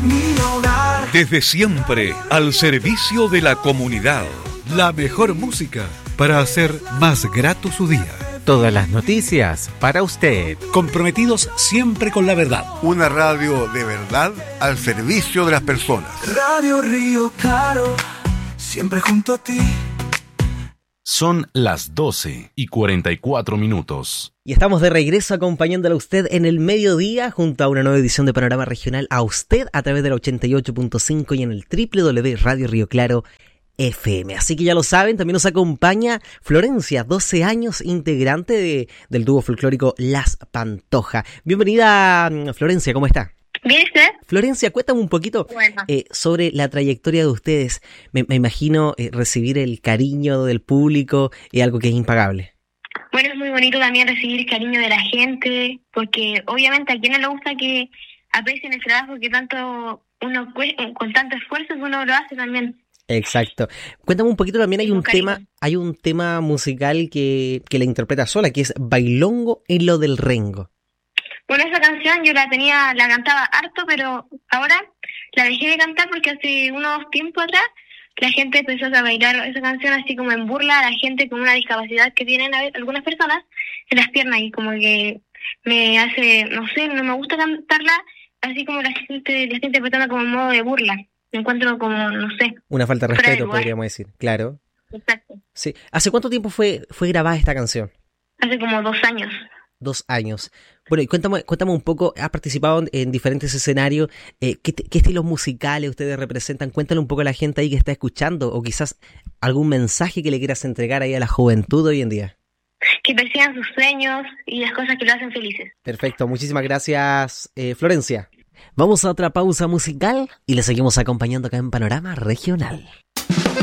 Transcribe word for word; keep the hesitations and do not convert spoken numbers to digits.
mi hogar. Desde siempre, al servicio de la comunidad. La mejor música para hacer más grato su día. Todas las noticias para usted. Comprometidos siempre con la verdad. Una radio de verdad al servicio de las personas. Radio Río Claro, siempre junto a ti. Son las doce y cuarenta y cuatro minutos. Y estamos de regreso acompañándole a usted en el mediodía junto a una nueva edición de Panorama Regional a usted a través de la ochenta y ocho punto cinco y en el doble u doble u doble u punto radio río claro F M. Así que ya lo saben, también nos acompaña Florencia, doce años, integrante de, del dúo folclórico Las Pantoja. Bienvenida, Florencia, ¿cómo está? ¿Bien usted? Florencia, cuéntame un poquito bueno. eh, sobre la trayectoria de ustedes. Me, me imagino eh, recibir el cariño del público es algo que es impagable. Bueno, es muy bonito también recibir el cariño de la gente, porque obviamente a quien no le gusta que aprecien el trabajo que tanto uno con tanto esfuerzo que uno lo hace también. Exacto. Cuéntame un poquito, también hay un tema, hay un tema musical que, que la interpreta sola, que es Bailongo en lo del Rengo. Bueno, esa canción yo la tenía, la cantaba harto, pero ahora la dejé de cantar porque hace unos tiempos atrás la gente empezó a bailar esa canción así como en burla a la gente con una discapacidad que tienen algunas personas en las piernas, y como que me hace, no sé, no me gusta cantarla así como la gente la está interpretando como en modo de burla. Me encuentro como, no sé, una falta de respeto, podríamos decir, claro. Exacto. Sí. ¿Hace cuánto tiempo fue fue grabada esta canción? Hace como dos años. Dos años. Bueno, y cuéntame, cuéntame un poco, has participado en, en diferentes escenarios, eh, ¿qué, ¿qué estilos musicales ustedes representan? Cuéntale un poco a la gente ahí que está escuchando, o quizás algún mensaje que le quieras entregar ahí a la juventud hoy en día. Que persigan sus sueños y las cosas que lo hacen felices. Perfecto, muchísimas gracias, eh, Florencia. Vamos a otra pausa musical y le seguimos acompañando acá en Panorama Regional.